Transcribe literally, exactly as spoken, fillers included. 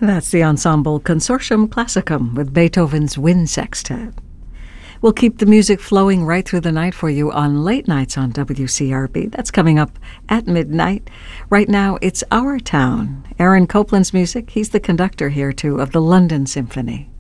That's the Ensemble Consortium Classicum with Beethoven's Wind Sextet. We'll keep the music flowing right through the night for you on late nights on W C R B. That's coming up at midnight. Right now, it's Our Town. Aaron Copland's music. He's the conductor here, too, of the London Symphony.